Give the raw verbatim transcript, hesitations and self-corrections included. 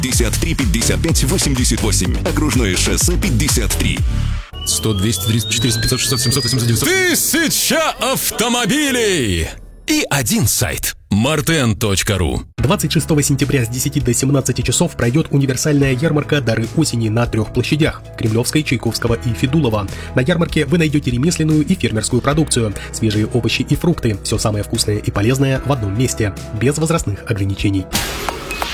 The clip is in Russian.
пятьдесят три пятьдесят пять восемьдесят восемь. Окружное шоссе пятьдесят три. сто, двести, триста, четыреста, пятьсот, шестьсот, семьсот, восемьсот, девятьсот. Тысяча автомобилей! И один сайт. мартен точка ру. двадцать шестого сентября с десяти до семнадцати часов пройдет универсальная ярмарка «Дары осени» на трех площадях – Кремлевской, Чайковского и Федулова. На ярмарке вы найдете ремесленную и фермерскую продукцию, свежие овощи и фрукты, все самое вкусное и полезное в одном месте, без возрастных ограничений.